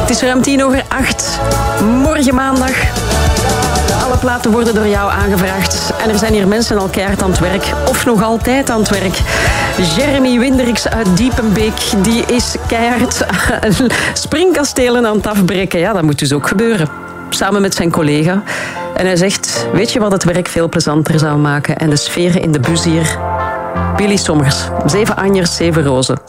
Het is ruim 8:10. Morgen maandag. Alle platen worden door jou aangevraagd. En er zijn hier mensen al keihard aan het werk. Of nog altijd aan het werk. Jeremy Winderiks uit Diepenbeek. Die is keihard springkastelen aan het afbreken. Ja, dat moet dus ook gebeuren. Samen met zijn collega. En hij zegt, weet je wat het werk veel plezanter zou maken? En de sfeer in de bus hier. Billy Sommers. 7 anjers, 7 rozen.